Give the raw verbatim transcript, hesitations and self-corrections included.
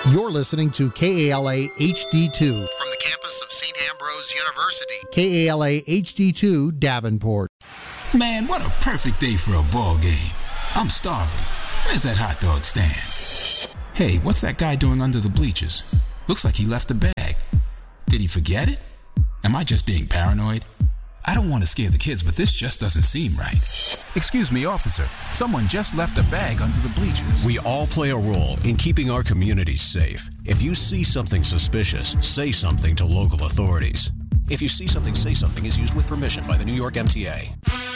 You're listening to K A L A H D two from the campus of Saint Ambrose University. K A L A H D two Davenport. Man, what a perfect day for a ball game. I'm starving. Where's that hot dog stand? Hey, what's that guy doing under the bleachers? Looks like he left a bag. Did he forget it? Am I just being paranoid? I don't want to scare the kids, but this just doesn't seem right. Excuse me, officer. Someone just left a bag under the bleachers. We all play a role in keeping our communities safe. If you see something suspicious, say something to local authorities. If you see something, say something is used with permission by the New York M T A.